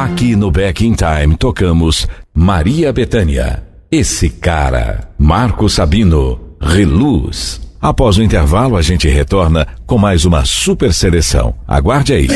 Aqui no Back in Time tocamos Maria Bethânia, Esse Cara, Marco Sabino, Reluz. Após o intervalo a gente retorna com mais uma super seleção. Aguarde aí.